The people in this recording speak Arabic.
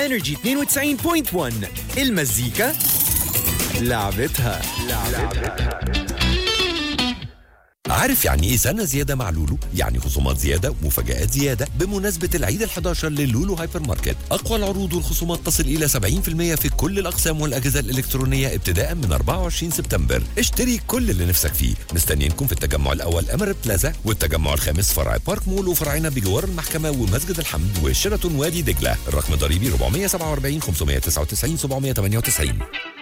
انرجي 92.1 المزيكا لعبتها. عارف يعني ايه سنة زيادة مع لولو؟ يعني خصومات زيادة ومفاجآت زيادة بمناسبة العيد ال11 للولو هايبر ماركت. أقوى العروض والخصومات تصل إلى 70% في كل الأقسام والأجهزة الإلكترونية ابتداء من 24 سبتمبر. اشتري كل اللي نفسك فيه. مستنيينكم في التجمع الأول أميريت بلازا، والتجمع الخامس فرع بارك مول وفرعنا بجوار المحكمة ومسجد الحمد وشيراتون وادي دجلة. الرقم الضريبي 447 599 798.